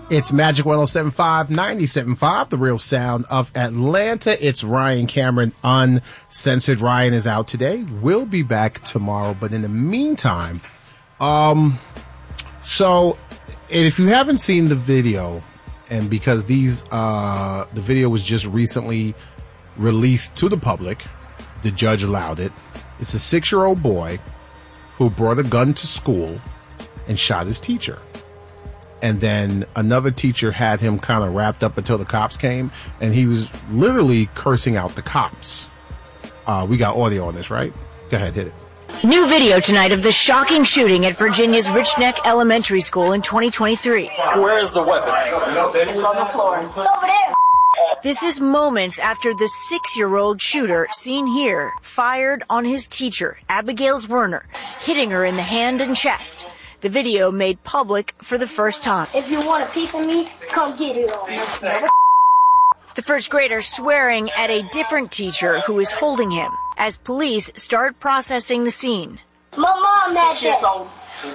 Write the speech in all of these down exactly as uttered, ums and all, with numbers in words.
It's Magic one oh seven point five, ninety-seven point five, the real sound of Atlanta. It's Ryan Cameron, Uncensored. Ryan is out today. We'll be back tomorrow. But in the meantime, um, so if you haven't seen the video, and because these, uh, the video was just recently released to the public, the judge allowed it. It's a six-year-old boy who brought a gun to school and shot his teacher. And then another teacher had him kind of wrapped up until the cops came, and he was literally cursing out the cops. Uh, we got audio on this, right? Go ahead, hit it. New video tonight of the shocking shooting at Virginia's Rich Neck Elementary School in twenty twenty-three. Where is the weapon? It's on the floor. It's over there. This is moments after the six-year-old shooter, seen here, fired on his teacher, Abigail Werner, hitting her in the hand and chest. The video made public for the first time. If you want a piece of me, come get it on. The first grader swearing at a different teacher who is holding him as police start processing the scene. My mom had that.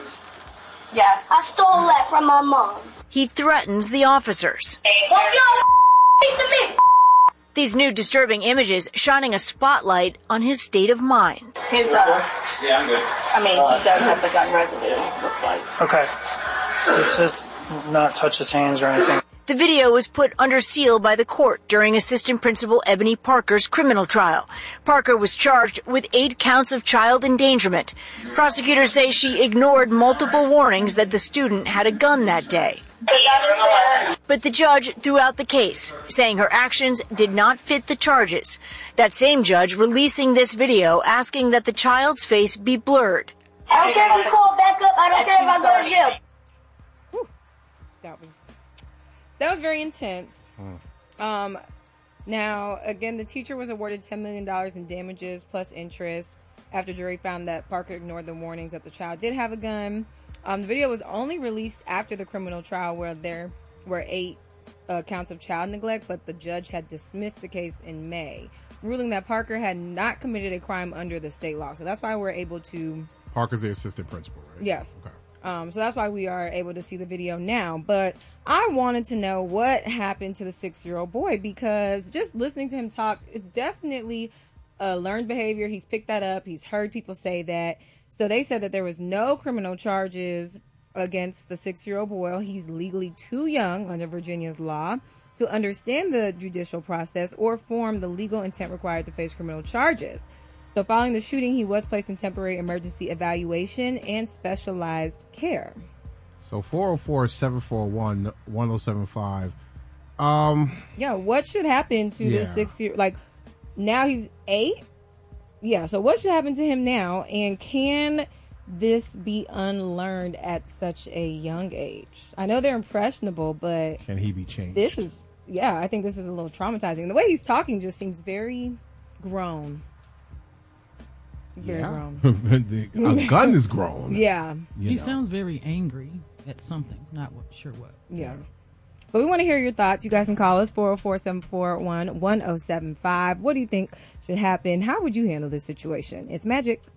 Yes. I stole that from my mom. He threatens the officers. What's your piece of me? These new disturbing images shining a spotlight on his state of mind. His, uh, yeah, I'm good. I mean, he does have the gun residue, looks like. Okay. Let's just not touch his hands or anything. The video was put under seal by the court during Assistant Principal Ebony Parker's criminal trial. Parker was charged with eight counts of child endangerment. Prosecutors say she ignored multiple warnings that the student had a gun that day. But the judge threw out the case, saying her actions did not fit the charges. That same judge releasing this video asking that the child's face be blurred. I don't care if you call back up. I don't care if I go to jail. Whew. That was that was very intense. Mm. Um, now, again, the teacher was awarded ten million dollars in damages plus interest after jury found that Parker ignored the warnings that the child did have a gun. Um, the video was only released after the criminal trial where there were eight uh, counts of child neglect, but the judge had dismissed the case in May, ruling that Parker had not committed a crime under the state law. So that's why we're able to... Parker's the assistant principal, right? Yes. Okay. Um, so that's why we are able to see the video now. But I wanted to know what happened to the six-year-old boy, because just listening to him talk, it's definitely a learned behavior. He's picked that up. He's heard people say that. So they said that there was no criminal charges against the six-year-old boy. He's legally too young under Virginia's law to understand the judicial process or form the legal intent required to face criminal charges. So following the shooting, he was placed in temporary emergency evaluation and specialized care. So four oh four, seven four one, one oh seven five. Um, yeah, what should happen to yeah. this six-year... Like, now he's eight? Yeah, so what should happen to him now? And can this be unlearned at such a young age? I know they're impressionable, but... Can he be changed? This is... Yeah, I think this is a little traumatizing. The way he's talking just seems very grown. Very yeah. grown. A gun is grown. Yeah. You he know. sounds very angry at something. Not what, sure what. Yeah. But we want to hear your thoughts. You guys can call us four oh four, seven four one, one oh seven five. What do you think should happen? How would you handle this situation? It's Magic.